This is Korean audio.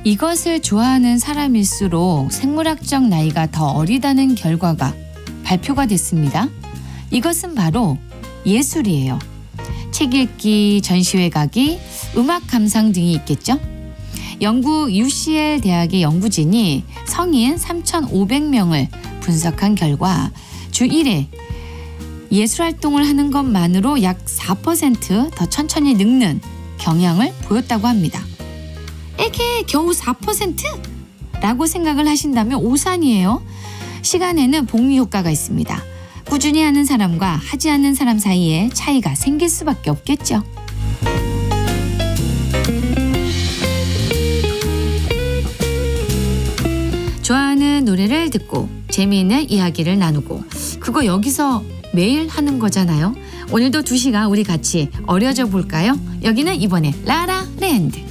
이것을 좋아하는 사람일수록 생물학적 나이가 더 어리다는 결과가 발표가 됐습니다. 이것은 바로 예술이에요. 책 읽기, 전시회 가기, 음악 감상 등이 있겠죠. 영국 UCL 대학의 연구진이 성인 3,500명을 분석한 결과 주 1회 예술활동을 하는 것만으로 약 4% 더 천천히 늙는 경향을 보였다고 합니다. 에게 겨우 4%? 라고 생각을 하신다면 오산이에요. 시간에는 복리 효과가 있습니다. 꾸준히 하는 사람과 하지 않는 사람 사이에 차이가 생길 수밖에 없겠죠. 좋아하는 노래를 듣고 재미있는 이야기를 나누고 그거 여기서 매일 하는 거잖아요. 오늘도 2시간 우리 같이 어려져 볼까요? 여기는 이번에 라라랜드.